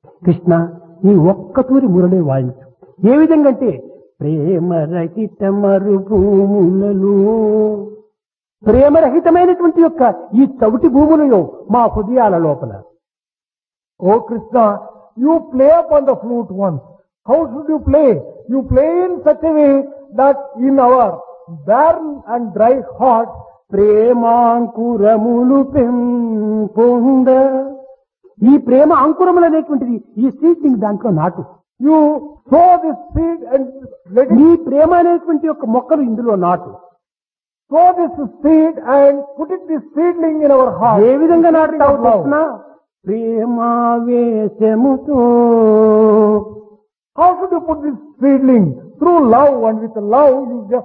కృష్ణ నీ ఒక్కతూరి మురళి వాయించు. ఏ విధంగా అంటే ప్రేమరహిత మరుభూములలో, ప్రేమరహితమైనటువంటి యొక్క ఈ చవిటి భూములలో మా హృదయాల లోపల. Oh Krishna, you play upon the flute once. How should you play? You play in such a way that in our barren and dry hearts, ప్రేమాంకురములు పెంపొంద, ఈ ప్రేమ అంకురములు అనేటువంటిది ఈ సీడ్లింగ్ దాంట్లో నాటు. you sow this seed and let ఈ it ప్రేమ అనేటువంటి యొక్క మొక్కలు ఇందులో నాటు. sow this seed and put it this seedling in our heart. ఏ విధంగా నాటుతావు Seedling of love. Krishna? ప్రేమావేశముతో. How should you put this seedling? Through love, and with love you just